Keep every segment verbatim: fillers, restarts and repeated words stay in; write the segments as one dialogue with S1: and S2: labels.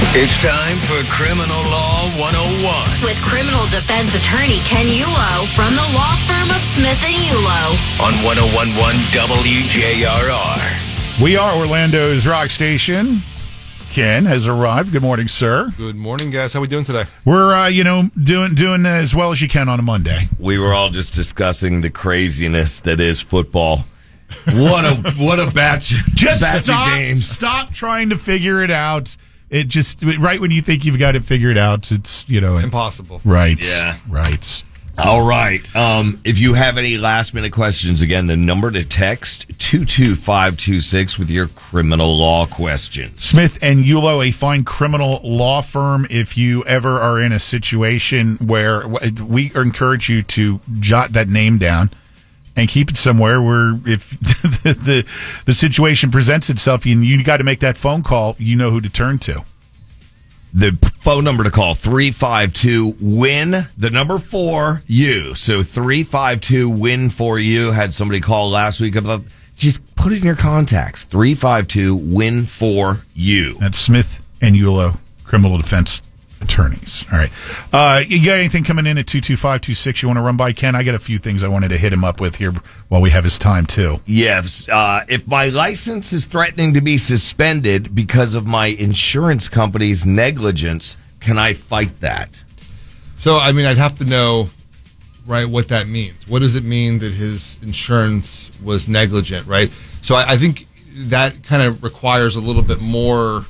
S1: It's time for Criminal Law one oh one.
S2: With criminal defense attorney Ken Ulo from the law firm of Smith and Ulo.
S1: On one oh one point one W J R R.
S3: We are Orlando's rock station. Ken has arrived. Good morning, sir.
S4: Good morning, guys. How we doing today?
S3: We're, uh, you know, doing doing as well as you can on a Monday.
S5: We were all just discussing the craziness that is football. What a what a batch,
S3: Just
S5: batch
S3: stop,
S5: of games.
S3: Stop trying to figure it out. It just, right when you think you've got it figured out, it's, you know.
S4: Impossible.
S3: Right.
S5: Yeah.
S3: Right.
S5: All right. Um, if you have any last minute questions, again, the number to text two two five two six with your criminal law questions.
S3: Smith and Ulo, a fine criminal law firm. If you ever are in a situation where we encourage you to jot that name down and keep it somewhere where if the, the, the situation presents itself and you got to make that phone call, you know who to turn to.
S5: The phone number to call, three five two, W I N, the number four, you. So three five two, W I N for you. Had somebody call last week about, just put it in your contacts, three five two, W I N for you.
S3: That's Smith and Ulo, criminal defense attorneys. All right. Uh, you got anything coming in at two two five two six you want to run by, Ken? I got a few things I wanted to hit him up with here while we have his time, too.
S5: Yes. Uh, if my license is threatening to be suspended because of my insurance company's negligence, can I fight that?
S4: So, I mean, I'd have to know, right, what that means. What does it mean that his insurance was negligent, right? So I, I think that kind of requires a little bit more...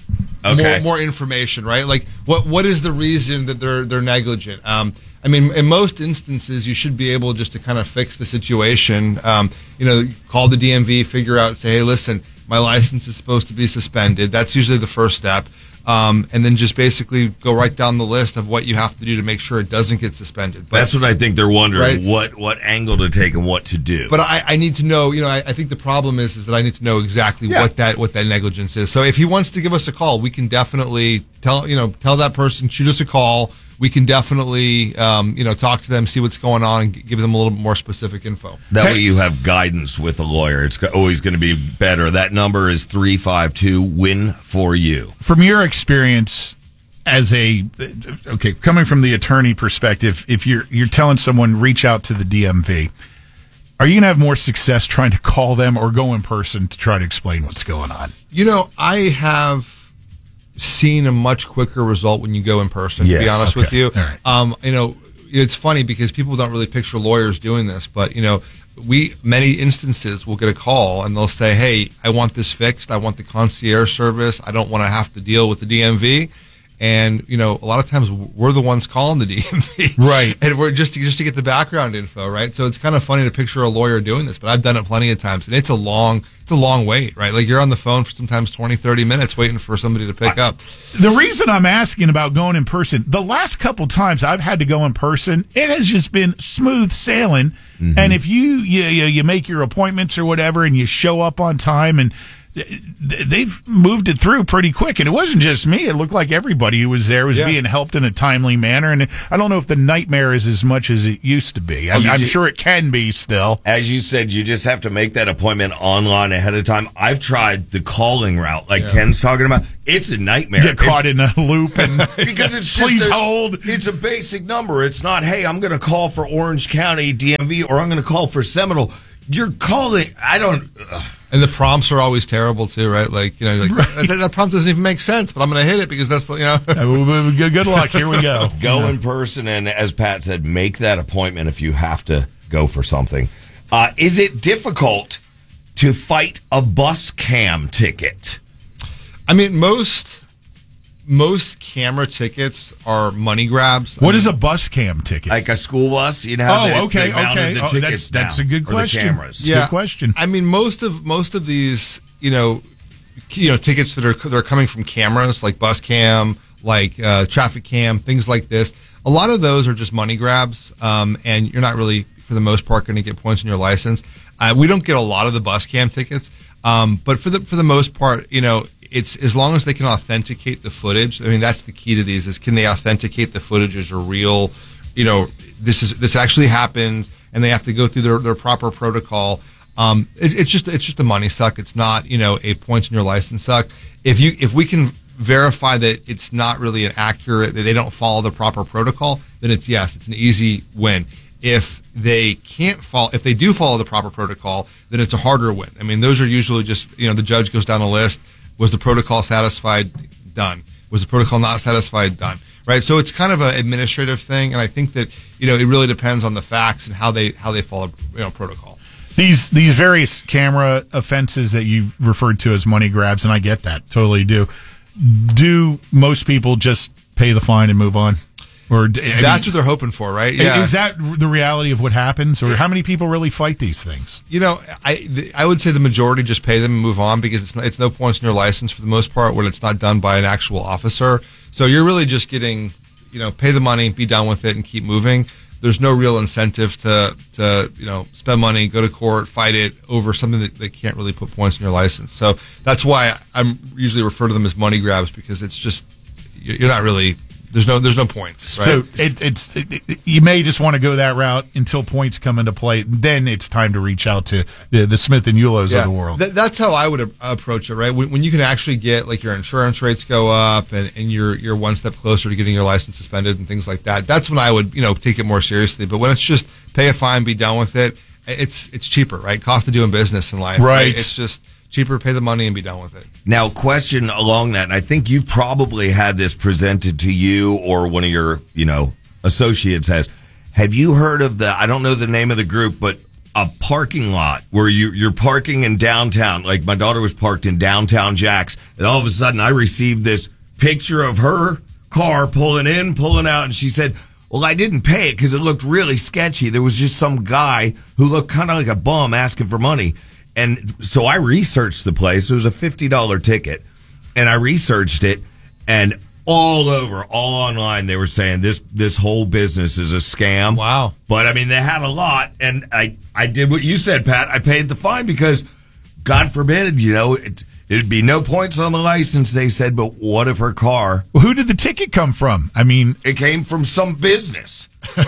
S5: Okay.
S4: More, more information, right? Like, what what is the reason that they're they're negligent? Um, I mean, in most instances, you should be able just to kind of fix the situation. Um, you know, call the D M V, figure out, say, hey, listen, my license is supposed to be suspended. That's usually the first step. Um, and then just basically go right down the list of what you have to do to make sure it doesn't get suspended. But,
S5: That's what I think they're wondering,
S4: right?
S5: what what angle to take and what to do.
S4: But I, I need to know, you know, I, I think the problem is is that I need to know exactly
S5: Yeah.
S4: what that what that negligence is. So if he wants to give us a call, we can definitely tell, you know, tell that person, shoot us a call. We can definitely, um, you know, talk to them, see what's going on, and g- give them a little bit more specific info.
S5: That
S3: Hey.
S5: way you have guidance with a lawyer. It's go- always going to be better. That number is three five two, W I N for you.
S3: From your experience as a, okay, coming from the attorney perspective, if you're you're telling someone reach out to the D M V, are you going to have more success trying to call them or go in person to try to explain what's going on?
S4: You know, I have seen a much quicker result when you go in person,
S5: Yes.
S4: to be honest with
S3: Okay.
S4: you.
S3: All right.
S4: Um, you know, it's funny because people don't really picture lawyers doing this, but, you know, we, many instances, will get a call and they'll say, hey, I want this fixed. I want the concierge service. I don't want to have to deal with the D M V. And, you know, a lot of times we're the ones calling the D M V.
S3: Right.
S4: And we're just to, just to get the background info, right? So it's kind of funny to picture a lawyer doing this, but I've done it plenty of times. And it's a long, it's a long wait, right? Like you're on the phone for sometimes twenty, thirty minutes waiting for somebody to pick up.
S3: The reason I'm asking about going in person, the last couple times I've had to go in person, it has just been smooth sailing. Mm-hmm. And if you, you you you make your appointments or whatever and you show up on time, and they've moved it through pretty quick. And it wasn't just me. It looked like everybody who was there was
S4: Yeah.
S3: being helped in a timely manner. And I don't know if the nightmare is as much as it used to be. I,
S5: Oh, you
S3: I'm
S5: ju-
S3: sure it can be still.
S5: As you said, you just have to make that appointment online ahead of time. I've tried the calling route, like
S4: Yeah.
S5: Ken's talking about. It's a nightmare.
S3: Get caught in a loop and
S5: Because it's
S3: please
S5: just a,
S3: hold.
S5: It's a basic number. It's not, hey, I'm going to call for Orange County D M V or I'm going to call for Seminole. You're calling. I don't. Uh,
S4: And the prompts are always terrible too, right? Like, you know, like, that, that prompt doesn't even make sense, but I'm going to hit it because that's, what, you know.
S3: Good, good luck. Here we go.
S5: Go in person, and as Pat said, make that appointment if you have to go for something. Uh, is it difficult to fight a bus cam ticket?
S4: I mean, most most camera tickets are money grabs.
S3: What
S4: I mean,
S3: is a bus cam ticket?
S5: Like a school bus? You know how
S3: Oh,
S5: they,
S3: okay,
S5: they mounted
S3: okay.
S5: the
S3: Oh,
S5: tickets
S3: that's that's
S5: down,
S3: a good
S5: or the
S3: question.
S5: cameras.
S3: Good question.
S4: I mean, most of most of these, you know, you know, tickets that are that are coming from cameras like bus cam, like uh, traffic cam, things like this. A lot of those are just money grabs, um, and you're not really, for the most part, going to get points on your license. Uh, we don't get a lot of the bus cam tickets, um, but for the for the most part, you know, it's as long as they can authenticate the footage. I mean, that's the key to these: is can they authenticate the footage as a real, you know, this is this actually happened, and they have to go through their, their proper protocol. Um, it, it's just it's just a money suck. It's not, you know, a points in your license suck. If you if we can verify that it's not really an accurate, that they don't follow the proper protocol, then it's yes, it's an easy win. If they can't follow, if they do follow the proper protocol, then it's a harder win. I mean, those are usually just, you know, the judge goes down a list. Was the protocol satisfied? Done. Was the protocol not satisfied? Done. Right. So it's kind of an administrative thing, and I think that, you know, it really depends on the facts and how they how they follow, you know, protocol.
S3: These these various camera offenses that you've referred to as money grabs, and I get that, totally do. Do most people just pay the fine and move on? Or I
S4: That's
S3: mean,
S4: what they're hoping for, right? Yeah.
S3: Is that the reality of what happens, or how many people really fight these things?
S4: You know, I I would say the majority just pay them and move on because it's not, it's no points in your license for the most part when it's not done by an actual officer. So you're really just getting, you know, pay the money, be done with it, and keep moving. There's no real incentive to to you know spend money, go to court, fight it over something that they can't really put points in your license. So that's why I'm usually refer to them as money grabs because it's just you're not really. There's no, there's no points. Right?
S3: So it, it's it, it, you may just want to go that route until points come into play. Then it's time to reach out to the, the Smith and Yulos
S4: yeah.
S3: of the world.
S4: Th- that's how I would a- approach it, right? When, when you can actually get like your insurance rates go up and, and you're you're one step closer to getting your license suspended and things like that. That's when I would you know take it more seriously. But when it's just pay a fine, be done with it, it's it's cheaper, right? Cost of doing business in life,
S3: right?
S4: right? It's just cheaper, pay the money and be done with it.
S5: Now, question along that, and I think you've probably had this presented to you or one of your, you know, associates has. Have you heard of the, I don't know the name of the group, but a parking lot where you, you're parking in downtown? Like my daughter was parked in downtown Jax, and all of a sudden I received this picture of her car pulling in, pulling out, and she said, well, I didn't pay it because it looked really sketchy. There was just some guy who looked kind of like a bum asking for money. And so I researched the place. It was a fifty dollars ticket. And I researched it. And all over, all online, they were saying this this whole business is a scam.
S4: Wow.
S5: But, I mean, they had a lot. And I, I did what you said, Pat. I paid the fine because, God forbid, you know, it, it'd be no points on the license, they said. But what if her car...
S3: Well, who did the ticket come from? I mean...
S5: It came from some business.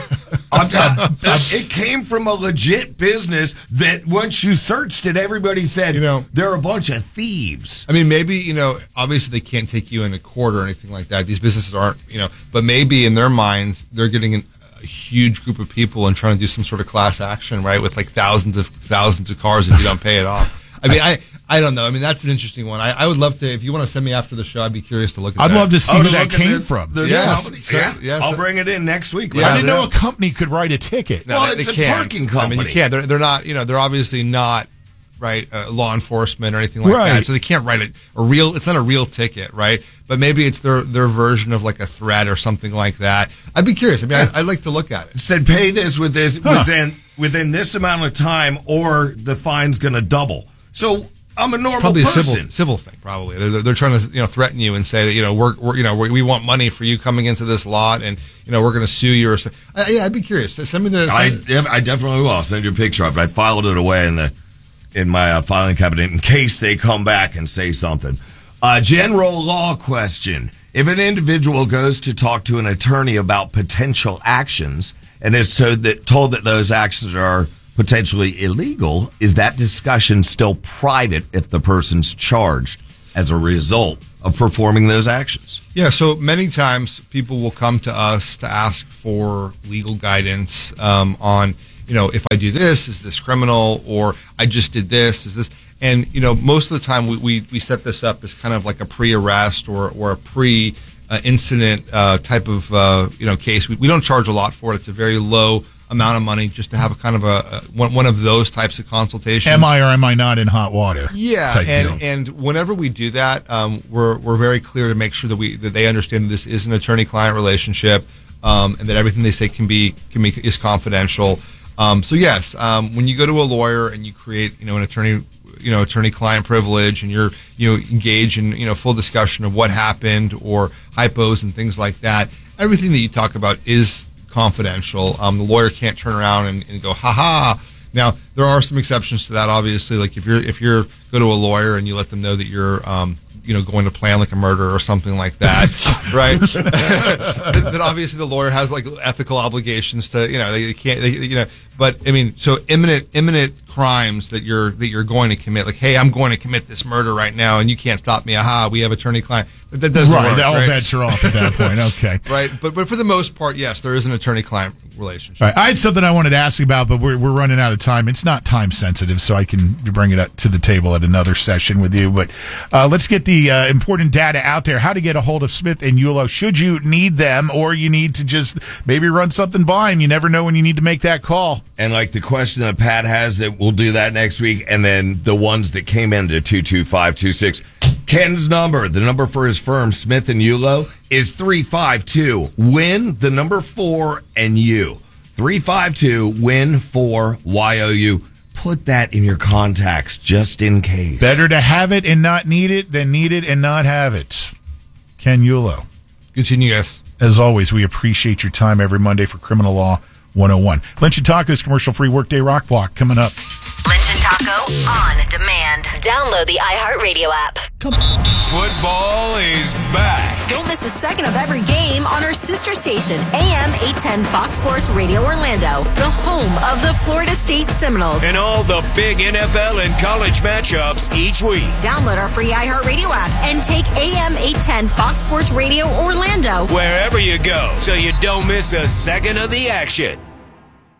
S5: I'm talking, it came from a legit business that once you searched it, everybody said,
S4: you know,
S5: they're a bunch of thieves.
S4: I mean, maybe, you know, obviously they can't take you into court or anything like that. These businesses aren't, you know, but maybe in their minds, they're getting an, a huge group of people and trying to do some sort of class action, right? With like thousands of thousands of cars if you don't pay it off. I mean, I, I don't know. I mean, that's an interesting one. I, I would love to, if you want to send me after the show, I'd be curious to look at
S3: I'd
S4: that.
S3: love to see
S5: Oh,
S3: where
S5: to
S3: that
S5: look at
S3: came
S5: the-
S3: from.
S5: the
S4: Yes,
S5: company.
S4: sir,
S5: Yeah.
S4: yes.
S5: I'll bring it in next week.
S4: Yeah,
S3: I didn't
S4: yeah.
S3: know a company could write a ticket.
S4: No,
S5: Well,
S4: they,
S5: it's
S4: they
S5: a
S4: can't.
S5: parking
S4: I mean,
S5: company.
S4: you can't. They're, they're not, you know, they're obviously not, right, uh, law enforcement or anything like
S3: Right.
S4: that. So they can't write it a real, it's not a real ticket, right? But maybe it's their, their version of like a threat or something like that. I'd be curious. I mean, I, I'd like to look at it.
S5: Said pay this with this
S3: Huh.
S5: within within this amount of time, or the fine's going to double. So I'm a normal
S4: Probably a
S5: person.
S4: civil civil thing. Probably they're, they're trying to you know threaten you and say that you know we're, we're you know we we want money for you coming into this lot and you know we're going to sue you or so. Uh, yeah, I'd be curious. Send me the.
S5: I,
S4: Send,
S5: I definitely will. I'll send you a picture of it. I filed it away in the in my uh, filing cabinet in case they come back and say something. Uh, general law question: if an individual goes to talk to an attorney about potential actions and is so that told that those actions are potentially illegal, is that discussion still private if the person's charged as a result of performing those actions?
S4: yeah. So many times people will come to us to ask for legal guidance um, on you know if I do this, is this criminal, or I just did this, is this. And you know most of the time we we, we set this up as kind of like a pre-arrest or or a pre. Uh, incident uh, type of uh, you know case. We, we don't charge a lot for it. It's a very low amount of money just to have a kind of a, a one, one of those types of consultations.
S3: Am I or am I not in hot water?
S4: Yeah,
S3: type
S4: and
S3: deal.
S4: and whenever we do that, um, we're we're very clear to make sure that we that they understand that this is an attorney-client relationship, um, and that everything they say can be can be is confidential. Um, so yes, um, when you go to a lawyer and you create you know an attorney. you know, attorney-client privilege, and you're, you know, engage in, you know, full discussion of what happened or hypos and things like that. Everything that you talk about is confidential. Um, the lawyer can't turn around and, and go, ha ha. Now, there are some exceptions to that, obviously. Like if you're, if you're, go to a lawyer and you let them know that you're, um, you know, going to plan like a murder or something like that, right? then, then obviously the lawyer has like ethical obligations to, you know, they can't, they, you know, but I mean, so imminent, imminent crimes that you're that you're going to commit. Like, hey, I'm going to commit this murder right now, and you can't stop me. Aha, we have attorney-client. But that doesn't
S3: right,
S4: work.
S3: All
S4: right?
S3: bets are off at that point. Okay.
S4: Right, but but for the most part, yes, there is an attorney-client relationship.
S3: All right. I had something I wanted to ask you about, but we're, we're running out of time. It's not time sensitive, so I can bring it up to the table at another session with you. But uh, let's get the uh, important data out there. How to get a hold of Smith and Yulo should you need them, or you need to just maybe run something by them. You never know when you need to make that call.
S5: And like the question that Pat has, that we'll do that next week, and then the ones that came into two two five two six. Ken's number, the number for his firm, Smith and Yulo, is three five two win, the number four, and you. three five two win four Y O U. Put that in your contacts just in case.
S3: Better to have it and not need it than need it and not have it. Ken Yulo.
S4: Good seeing you guys.
S3: As always, we appreciate your time every Monday for Criminal Law one oh one. Lynch and Taco's commercial-free Workday Rock Block coming up.
S2: Lynch and Taco on demand. Download the iHeartRadio app.
S1: Football is back.
S2: Don't miss a second of every game on our sister station, A M eight ten Fox Sports Radio Orlando, the home of the Florida State Seminoles.
S1: And all the big N F L and college matchups each week.
S2: Download our free iHeartRadio app and take A M eight ten Fox Sports Radio Orlando
S1: Wherever you go, so you don't miss a second of the action.